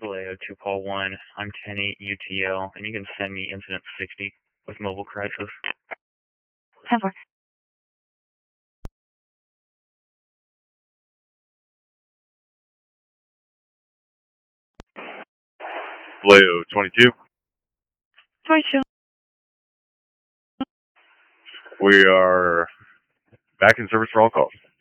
Vallejo 2 Paul 1, I'm 10-8 UTL, and you can send me incident 60 with mobile crisis. 10-4. Vallejo 22. 22. We are back in service for all calls.